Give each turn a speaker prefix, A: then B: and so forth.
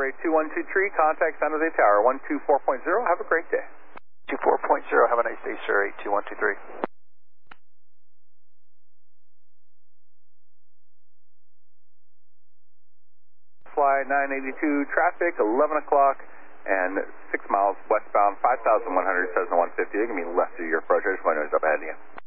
A: Ray 2123, contact San Jose Tower 124.0. Have a great day.
B: 24.0, have a nice day, sir. 82123.
A: Fly 982 traffic, 11 o'clock and 6 miles westbound, 5,100, Cessna 150. They're going to be left of your approach. I just want to know who's up ahead of you.